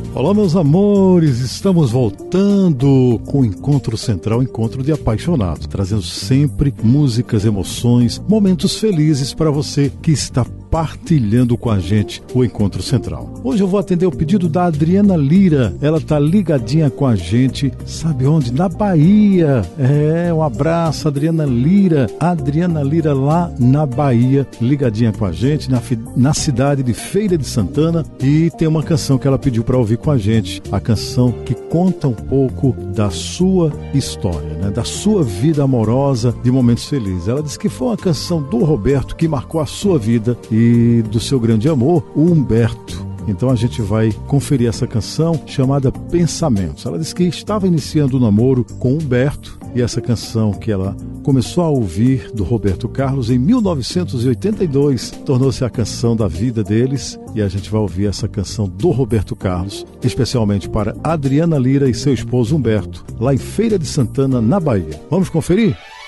Olá, meus amores, estamos voltando com o Encontro Central, Encontro de Apaixonados, trazendo sempre músicas, emoções, momentos felizes para você que está partilhando com a gente o Encontro Central. Hoje eu vou atender o pedido da Adriana Lira. Ela está ligadinha com a gente, sabe onde? Na Bahia. Um abraço, Adriana Lira. Adriana Lira lá na Bahia, ligadinha com a gente, na cidade de Feira de Santana. E tem uma canção que ela pediu para ouvir com a gente, a canção que conta um pouco da sua história, né? Da sua vida amorosa, de momentos felizes. Ela disse que foi uma canção do Roberto que marcou a sua vida e do seu grande amor, o Humberto. Então a gente vai conferir essa canção chamada Pensamentos. Ela disse que estava iniciando o namoro com Humberto e essa canção que ela começou a ouvir do Roberto Carlos em 1982 tornou-se a canção da vida deles e a gente vai ouvir essa canção do Roberto Carlos, especialmente para Adriana Lira e seu esposo Humberto, lá em Feira de Santana, na Bahia. Vamos conferir?